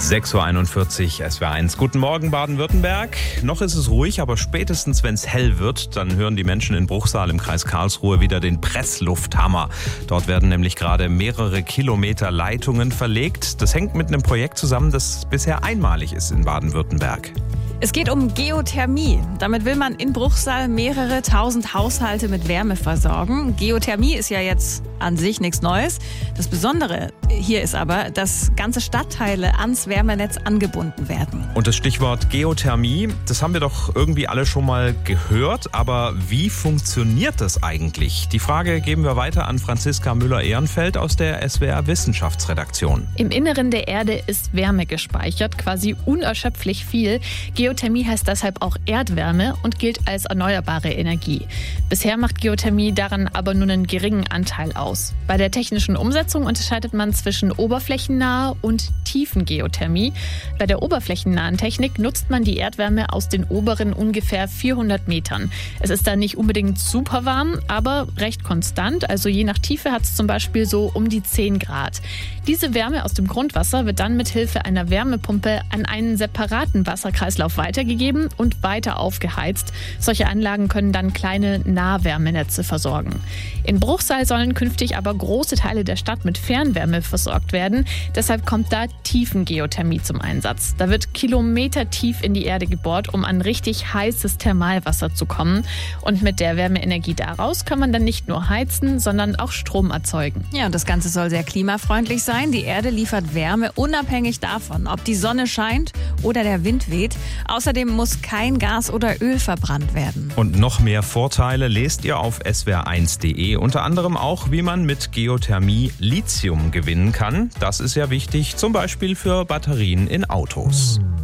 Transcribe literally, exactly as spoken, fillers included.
sechs Uhr einundvierzig, S W R eins. Guten Morgen, Baden-Württemberg. Noch ist es ruhig, aber spätestens, wenn es hell wird, dann hören die Menschen in Bruchsal im Kreis Karlsruhe wieder den Presslufthammer. Dort werden nämlich gerade mehrere Kilometer Leitungen verlegt. Das hängt mit einem Projekt zusammen, das bisher einmalig ist in Baden-Württemberg. Es geht um Geothermie. Damit will man in Bruchsal mehrere tausend Haushalte mit Wärme versorgen. Geothermie ist ja jetzt an sich nichts Neues. Das Besondere hier ist aber, dass ganze Stadtteile ans Wärmenetz angebunden werden. Und das Stichwort Geothermie, das haben wir doch irgendwie alle schon mal gehört. Aber wie funktioniert das eigentlich? Die Frage geben wir weiter an Franziska Müller-Ehrenfeld aus der S W R Wissenschaftsredaktion. Im Inneren der Erde ist Wärme gespeichert, quasi unerschöpflich viel. Geothermie heißt deshalb auch Erdwärme und gilt als erneuerbare Energie. Bisher macht Geothermie daran aber nur einen geringen Anteil aus. Bei der technischen Umsetzung unterscheidet man zwischen oberflächennaher und tiefen Geothermie. Bei der oberflächennahen Technik nutzt man die Erdwärme aus den oberen ungefähr vierhundert Metern. Es ist da nicht unbedingt super warm, aber recht konstant. Also je nach Tiefe hat es zum Beispiel so um die zehn Grad. Diese Wärme aus dem Grundwasser wird dann mit Hilfe einer Wärmepumpe an einen separaten Wasserkreislauf weitergegeben und weiter aufgeheizt. Solche Anlagen können dann kleine Nahwärmenetze versorgen. In Bruchsal sollen künftig aber große Teile der Stadt mit Fernwärme versorgt werden. Deshalb kommt da Tiefengeothermie zum Einsatz. Da wird kilometertief in die Erde gebohrt, um an richtig heißes Thermalwasser zu kommen. Und mit der Wärmeenergie daraus kann man dann nicht nur heizen, sondern auch Strom erzeugen. Ja, und das Ganze soll sehr klimafreundlich sein. Die Erde liefert Wärme unabhängig davon, ob die Sonne scheint oder der Wind weht. Außerdem muss kein Gas oder Öl verbrannt werden. Und noch mehr Vorteile lest ihr auf S W R eins Punkt de. Unter anderem auch, wie man mit Geothermie Lithium gewinnen kann. Das ist ja wichtig, zum Beispiel für Batterien in Autos.